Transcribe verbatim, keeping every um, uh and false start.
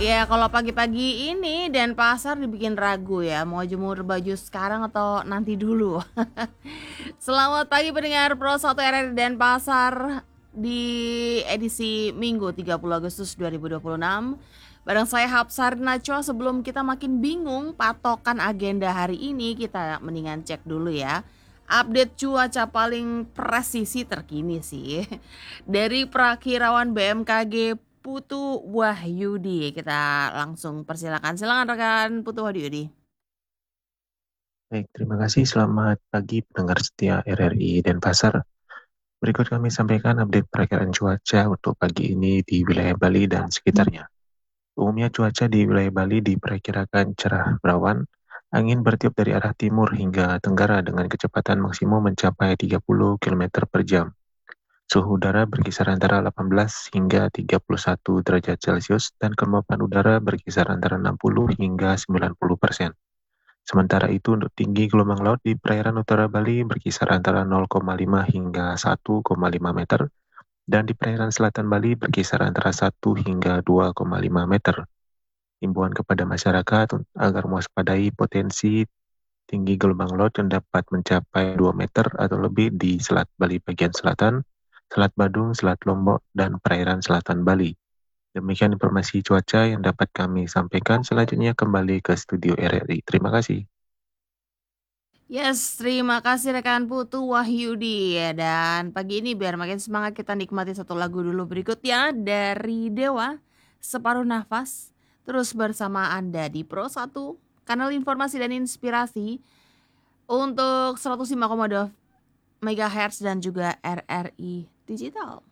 Ya kalau pagi-pagi ini Denpasar dibikin ragu ya, mau jemur baju sekarang atau nanti dulu. Selamat pagi pendengar Pro satu R R Denpasar di edisi Minggu tiga puluh Agustus dua ribu dua puluh enam. Bareng saya Hapsar Najwa. Sebelum kita makin bingung patokan agenda hari ini, kita mendingan cek dulu ya update cuaca paling presisi terkini sih dari Prakirawan B M K G Putu Wahyudi. Kita langsung persilakan, silakan rekan Putu Wahyudi. Baik, terima kasih. Selamat pagi pendengar setia R R I Denpasar. Berikut kami sampaikan update perakiraan cuaca untuk pagi ini di wilayah Bali dan sekitarnya. Umumnya cuaca di wilayah Bali diperkirakan cerah berawan, angin bertiup dari arah timur hingga tenggara dengan kecepatan maksimum mencapai tiga puluh kilometer per jam. Suhu udara berkisar antara delapan belas hingga tiga puluh satu derajat Celcius dan kelembapan udara berkisar antara enam puluh hingga sembilan puluh persen. Sementara itu untuk tinggi gelombang laut di perairan utara Bali berkisar antara nol koma lima hingga satu koma lima meter dan di perairan selatan Bali berkisar antara satu hingga dua koma lima meter. Himbauan kepada masyarakat agar mewaspadai potensi tinggi gelombang laut yang dapat mencapai dua meter atau lebih di Selat Bali bagian selatan, Selat Badung, Selat Lombok, dan perairan selatan Bali. Demikian informasi cuaca yang dapat kami sampaikan. Selanjutnya kembali ke studio R R I. Terima kasih. Yes, terima kasih rekan Putu Wahyudi ya. Dan pagi ini biar makin semangat kita nikmati satu lagu dulu berikutnya dari Dewa, Separuh Nafas. Terus bersama Anda di Pro satu, kanal informasi dan inspirasi untuk seratus lima koma dua megahertz dan juga R R I Digital.